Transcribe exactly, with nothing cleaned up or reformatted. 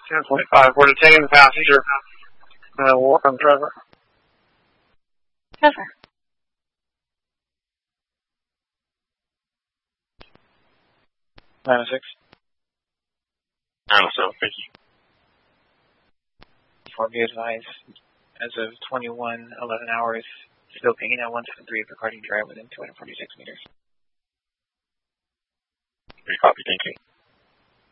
ten twenty-five. We're detaining the passenger. Uh, we'll work on the driver. Trevor. nine oh six. nine oh seven, thank you. For be advised, as of twenty-one eleven hours, still pinging at one seven three Picardy Drive within two hundred forty-six meters. Great copy, thank you.